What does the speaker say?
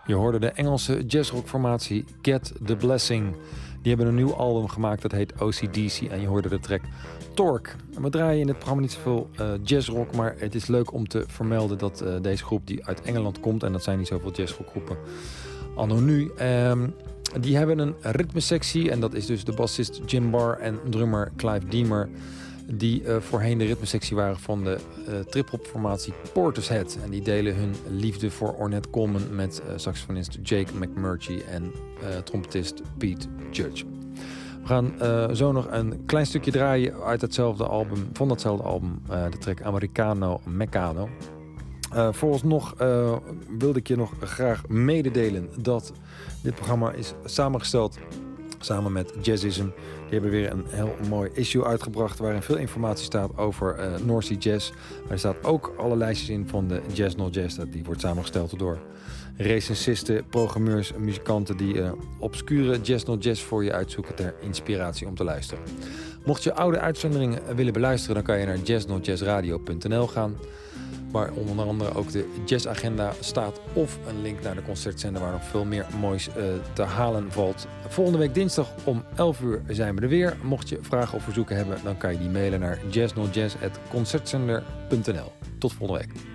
Je hoorde de Engelse jazzrockformatie Get the Blessing. Die hebben een nieuw album gemaakt, dat heet OCDC. En je hoorde de track Torque. We draaien in het programma niet zoveel jazzrock, maar het is leuk om te vermelden dat deze groep die uit Engeland komt, en dat zijn niet zoveel jazzrockgroepen anno nu, die hebben een ritmesectie. En dat is dus de bassist Jim Barr en drummer Clive Deemer, die voorheen de ritmesectie waren van de trip-hop formatie Portishead. En die delen hun liefde voor Ornette Coleman met saxofonist Jake McMurtry en trompetist Pete Judge. We gaan zo nog een klein stukje draaien uit hetzelfde album, van datzelfde album, de track Americano Meccano. Vooralsnog wilde ik je nog graag mededelen dat dit programma is samengesteld samen met Jazzism. Die hebben weer een heel mooi issue uitgebracht waarin veel informatie staat over North Sea Jazz. Er staat ook alle lijstjes in van de Jazz Not Jazz. Die wordt samengesteld door recensisten, programmeurs, muzikanten die obscure Jazz Not Jazz voor je uitzoeken ter inspiratie om te luisteren. Mocht je oude uitzenderingen willen beluisteren, dan kan je naar jazznotjazzradio.nl gaan, waar onder andere ook de jazzagenda staat, of een link naar de concertzender waar nog veel meer moois te halen valt. Volgende week dinsdag om 11 uur zijn we er weer. Mocht je vragen of verzoeken hebben, dan kan je die mailen naar jazznotjazz@concertzender.nl. Tot volgende week.